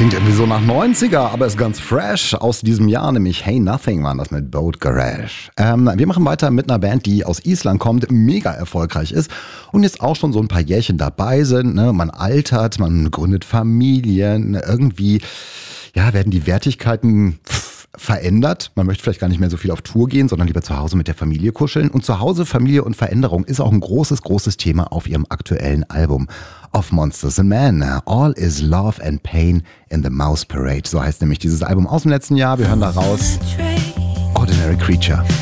Klingt irgendwie so nach 90er, aber ist ganz fresh aus diesem Jahr, nämlich Hey Nothing waren das mit Boat Garage. Wir machen weiter mit einer Band, die aus Island kommt, mega erfolgreich ist und jetzt auch schon so ein paar Jährchen dabei sind. Ne? Man altert, man gründet Familien, irgendwie werden die Wertigkeiten verändert. Man möchte vielleicht gar nicht mehr so viel auf Tour gehen, sondern lieber zu Hause mit der Familie kuscheln. Und zu Hause, Familie und Veränderung ist auch ein großes, großes Thema auf ihrem aktuellen Album Of Monsters and Men. All is Love and Pain in the Mouse Parade. So heißt nämlich dieses Album aus dem letzten Jahr. Wir hören da raus Ordinary Creature.